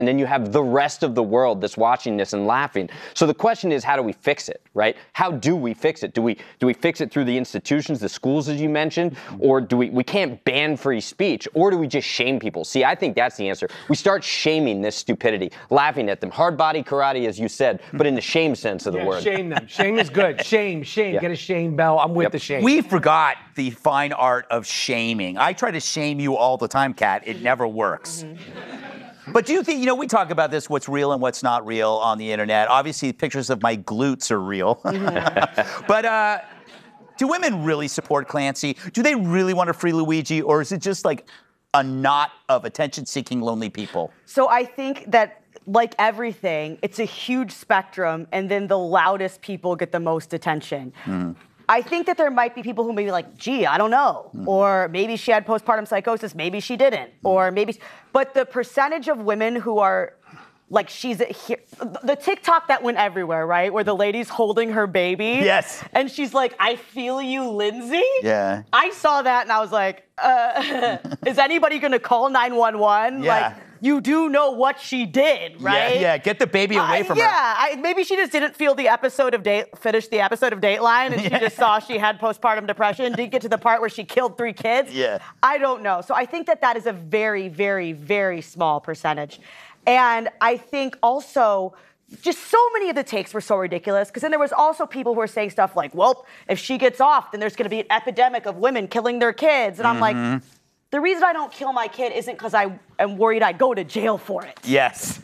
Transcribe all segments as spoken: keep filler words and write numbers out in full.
and then you have the rest of the world that's watching this and laughing. So the question is, how do we fix it, right? How do we fix it? Do we do we fix it through the institutions, the schools, as you mentioned, or do we we can't ban free speech, or do we just shame people? See, I think that's the answer. We start shaming this stupidity, laughing at them. Hard body karate, as you said, but in the shame sense of the yeah, word. Shame them. Shame is good. Shame, shame. Yeah. Get a shame bell. I'm with Yep. the shame. We forgot the fine art of shaming. I try to shame you all the time, Kat. It never works. Mm-hmm. But do you think, you know, we talk about this, what's real and what's not real on the internet. Obviously, pictures of my glutes are real. Mm-hmm. But uh, do women really support Clancy? Do they really want to free Luigi? Or is it just like a knot of attention-seeking lonely people? So I think that, like everything, it's a huge spectrum, and then the loudest people get the most attention. Mm. I think that there might be people who may be like, gee, I don't know. Mm. Or maybe she had postpartum psychosis, maybe she didn't. Mm. Or maybe, but the percentage of women who are like, she's, a, he, the TikTok that went everywhere, right? Where the lady's holding her baby. Yes. And she's like, I feel you, Lindsay. Yeah. I saw that and I was like, uh, is anybody gonna call nine one one? Yeah. Like, you do know what she did, right? Yeah, yeah. Get the baby away uh, from yeah. her. Yeah, I, maybe she just didn't feel the episode of date, finish the episode of Dateline, and she yeah. just saw she had postpartum depression, didn't get to the part where she killed three kids. Yeah. I don't know. So I think that that is a very, very, very small percentage. And I think also, just so many of the takes were so ridiculous, because then there was also people who were saying stuff like, well, if she gets off, then there's going to be an epidemic of women killing their kids. And mm-hmm. I'm like, the reason I don't kill my kid isn't because I am worried I'd go to jail for it. Yes.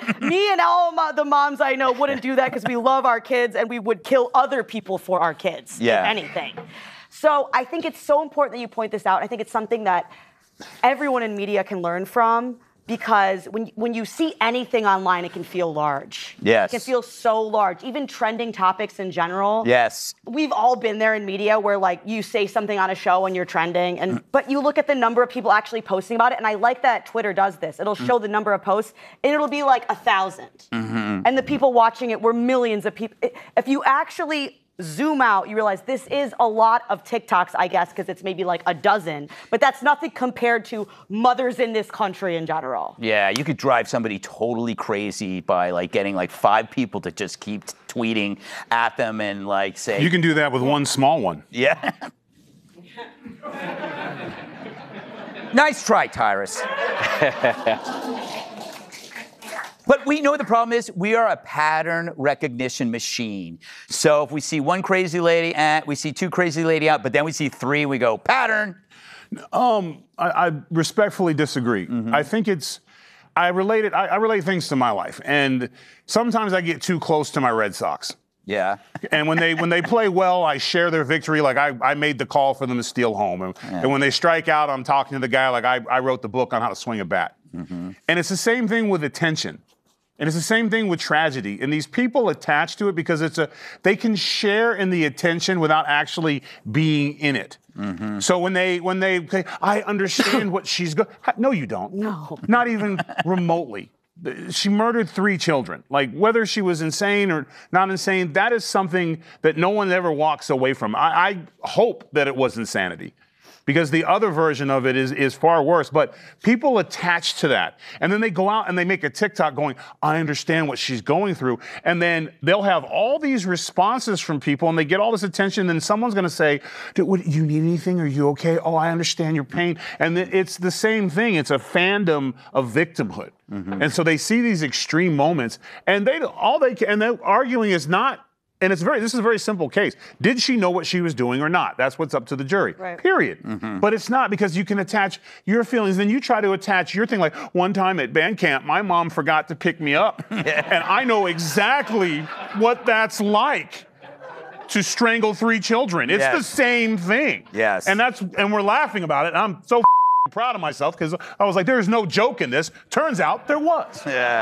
Me and all my, the moms I know wouldn't do that because we love our kids and we would kill other people for our kids, yeah. if anything. So I think it's so important that you point this out. I think it's something that everyone in media can learn from, because when, when you see anything online, it can feel large. Yes. It can feel so large. Even trending topics in general. Yes. We've all been there in media where, like, you say something on a show and you're trending, and but you look at the number of people actually posting about it, and I like that Twitter does this. It'll show mm. the number of posts, and it'll be like a thousand. Mm-hmm. And the people watching it were millions of people. If you actually zoom out, you realize this is a lot of TikToks, I guess, because it's maybe like a dozen, but that's nothing compared to mothers in this country in general. Yeah, you could drive somebody totally crazy by like getting like five people to just keep t- tweeting at them and like say. You can do that with one small one. Yeah. Nice try, Tyrus. But we know the problem is we are a pattern recognition machine. So if we see one crazy lady, eh, we see two crazy lady out, but then we see three, we go, pattern. Um, I, I respectfully disagree. Mm-hmm. I think it's, I relate it, I, I relate things to my life. And sometimes I get too close to my Red Sox. Yeah. And when they when they play well, I share their victory. Like I, I made the call for them to steal home. And, yeah. and when they strike out, I'm talking to the guy like I, I wrote the book on how to swing a bat. Mm-hmm. And it's the same thing with attention. And it's the same thing with tragedy. And these people attach to it because it's a they can share in the attention without actually being in it. Mm-hmm. So when they when they say, I understand what she's going, no, you don't. No. Not even remotely. She murdered three children. Like, whether she was insane or not insane, that is something that no one ever walks away from. I, I hope that it was insanity, because the other version of it is, is far worse. But people attach to that. And then they go out and they make a TikTok going, I understand what she's going through. And then they'll have all these responses from people and they get all this attention. And then someone's going to say, do you need anything? Are you okay? Oh, I understand your pain. And it's the same thing. It's a fandom of victimhood. Mm-hmm. And so they see these extreme moments and they all they can, and they're arguing is not. And it's very, this is a very simple case. Did she know what she was doing or not? That's what's up to the jury, right. Period. Mm-hmm. But it's not, because you can attach your feelings. Then you try to attach your thing. Like, one time at band camp, my mom forgot to pick me up. Yeah. And I know exactly what that's like to strangle three children. It's yes. the same thing. Yes. And that's, and we're laughing about it. And I'm so proud of myself because I was like, there's no joke in this. Turns out there was.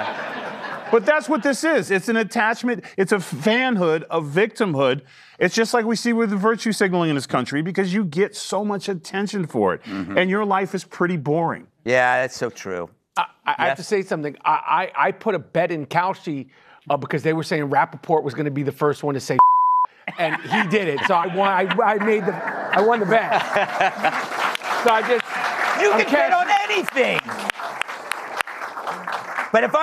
Yeah. But that's what this is. It's an attachment. It's a fanhood of victimhood. It's just like we see with the virtue signaling in this country, because you get so much attention for it. Mm-hmm. And your life is pretty boring. Yeah, that's so true. I, I yes. have to say something. I, I, I put a bet in Kalshi uh, because they were saying Rappaport was going to be the first one to say and he did it. So I won. I, I made the. I won the bet. So I just. You I'm can bet on anything. But if I